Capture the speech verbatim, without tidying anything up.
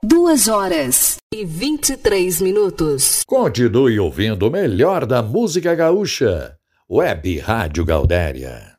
Duas horas e vinte e três minutos. Continue ouvindo o melhor da música gaúcha. Web Rádio Gaudéria.